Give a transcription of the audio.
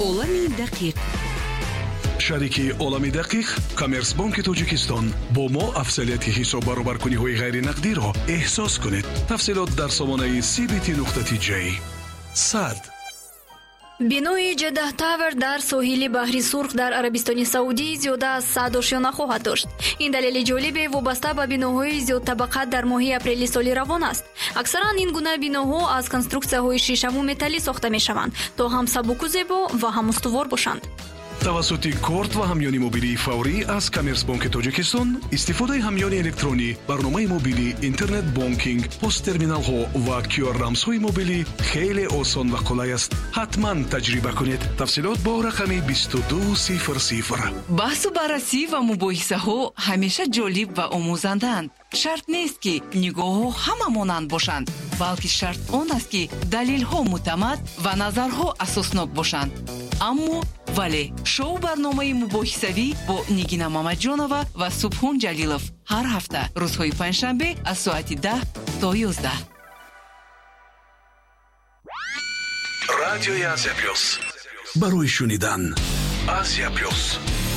олами дақиқ. шарики олами дақиқ коммерсбанки тоҷикистон бо мо афзалияти ҳисоб баробаркуниҳои ғайринақдиро эҳсос кунед. тафсилот дар сомонаи cbt.j. сад бинои Jeddah Tower дар соҳили баҳри Сурх дар Арабистони Саудӣ зиёда аз 100 ошёна хоҳад дошт. Ин далели ҷолибе вобаста ба биноҳои зиёдтабақат дар моҳи апрели соли равон аст. Аксаран ин гуна биноҳо аз конструксияҳои шишаву металлӣ сохта мешаванд, то ҳам сабуку зебо ва ҳам устувор бошанд. тавассути корт ва ҳамёни мобилии фаврӣ аз коммерсбанки тоҷикистон, истифодаи ҳамёни электронӣ, барномаи мобилӣ, интернет бонкинг, посттерминалҳо ва QR-рамзҳои мобилӣ хеле осон ва қулай аст. ҳатман таҷриба кунед. тафсилот бо рақами 2200. баҳсу баррасӣ ва мубоҳисаҳо ҳамеша ҷолиб ва омӯзандаанд. шарт нест ки нигоҳҳо ҳама монанд бошанд, балки шарт он аст ки далелҳо муътамад ва назарҳо асоснок бошанд. аммо вале шоу барномаи мубоҳисавӣ бо Нигина Мамаҷонова ва Субҳон Ҷалилов ҳар ҳафта рӯзҳои панҷшанбе аз соати 10 то 11. радиои Азия плюс барои шунидан. Азия плюс.